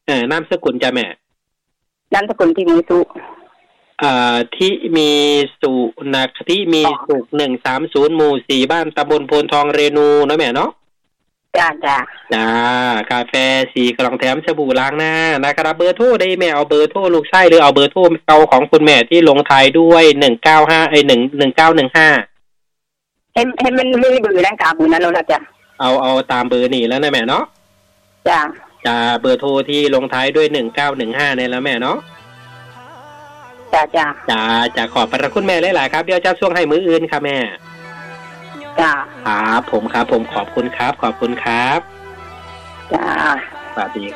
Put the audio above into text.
นามสกุลจ้ะแม่นามสกุลที่มีสุที่มีสุนักที่มีสุข130หมู่4บ้านตำบลโพนทองเรนูเนาะแม่เนาะจ้ากาแฟ4 กล่องแถมสบู่ล้างหน้านะครับเบอร์โทรได้แม่เอาเบอร์โทรลูกชายหรือเอาเบอร์โทรเก่าของคุณแม่ที่ลงท้ายด้วย1951915 ให้มันมีเบอร์นั้นกับเบอร์นั้นแล้วจ้ะเอาตามเบอร์นี่แล้วนะแม่เนาะจ้าเบอร์โทรที่ลงท้ายด้วย1915นี่แล้วแม่เนาะจ้าขอบพระคุณแม่หลายๆครับเดี๋ยวจะส่งให้มื้ออื่นค่ะแม่ครับผมขอบคุณครับจ้าสวัสดี